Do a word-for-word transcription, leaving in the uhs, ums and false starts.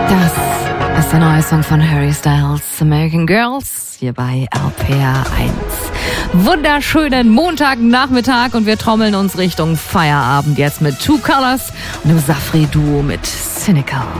Das ist der neue Song von Harry Styles, American Girls, hier bei R P R eins. Wunderschönen Montagnachmittag und wir trommeln uns Richtung Feierabend jetzt mit Two Colors und dem Safri-Duo mit Cynical.